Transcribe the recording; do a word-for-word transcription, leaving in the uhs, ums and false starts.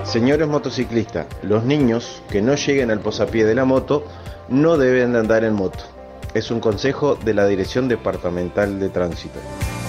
Señores motociclistas, los niños que no lleguen al posapié de la moto no deben de andar en moto. Es un consejo de la Dirección Departamental de Tránsito.